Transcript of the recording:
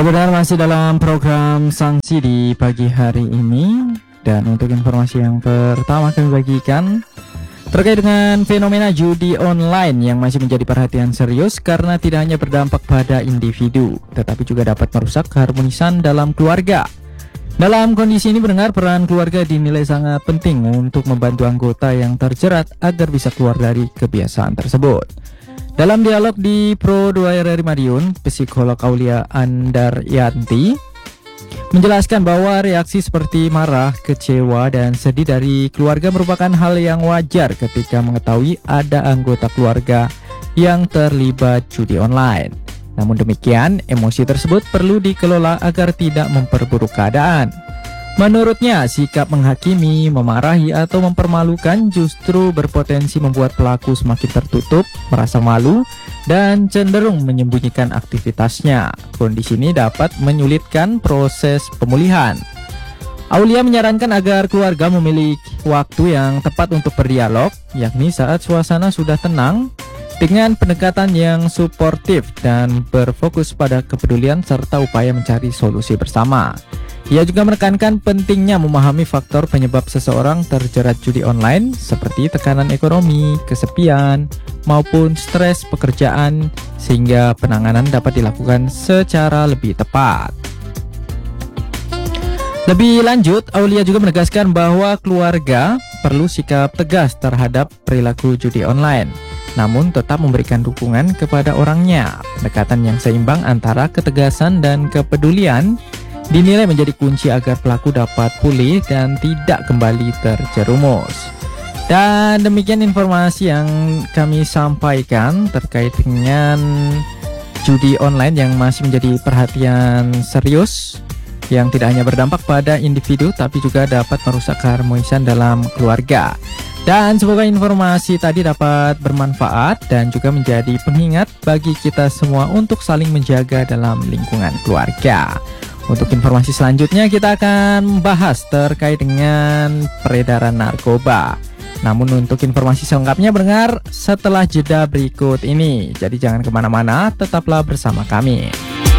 Benar, masih dalam program sanksi di pagi hari ini. Dan untuk informasi yang pertama kami bagikan terkait dengan fenomena judi online yang masih menjadi perhatian serius karena tidak hanya berdampak pada individu, tetapi juga dapat merusak keharmonisan dalam keluarga. Dalam kondisi ini mendengar peran keluarga dinilai sangat penting untuk membantu anggota yang terjerat agar bisa keluar dari kebiasaan tersebut. Dalam dialog di Pro 2 RRI Madiun, psikolog Aulia Andaryanti menjelaskan bahwa reaksi seperti marah, kecewa, dan sedih dari keluarga merupakan hal yang wajar ketika mengetahui ada anggota keluarga yang terlibat judi online. Namun demikian, emosi tersebut perlu dikelola agar tidak memperburuk keadaan. Menurutnya, sikap menghakimi, memarahi, atau mempermalukan justru berpotensi membuat pelaku semakin tertutup, merasa malu, dan cenderung menyembunyikan aktivitasnya. Kondisi ini dapat menyulitkan proses pemulihan. Aulia menyarankan agar keluarga memiliki waktu yang tepat untuk berdialog, yakni saat suasana sudah tenang, dengan pendekatan yang suportif dan berfokus pada kepedulian serta upaya mencari solusi bersama. Ia juga menekankan pentingnya memahami faktor penyebab seseorang terjerat judi online seperti tekanan ekonomi, kesepian, maupun stres pekerjaan sehingga penanganan dapat dilakukan secara lebih tepat. Lebih lanjut, Aulia juga menegaskan bahwa keluarga perlu sikap tegas terhadap perilaku judi online, namun tetap memberikan dukungan kepada orangnya. Pendekatan yang seimbang antara ketegasan dan kepedulian dinilai menjadi kunci agar pelaku dapat pulih dan tidak kembali terjerumus. Dan demikian informasi yang kami sampaikan terkait dengan judi online yang masih menjadi perhatian serius, yang tidak hanya berdampak pada individu tapi juga dapat merusak keharmonisan dalam keluarga. Dan semoga informasi tadi dapat bermanfaat dan juga menjadi pengingat bagi kita semua untuk saling menjaga dalam lingkungan keluarga. Untuk informasi selanjutnya kita akan membahas terkait dengan peredaran narkoba. Namun untuk informasi selengkapnya mendengar setelah jeda berikut ini. Jadi jangan kemana-mana, tetaplah bersama kami.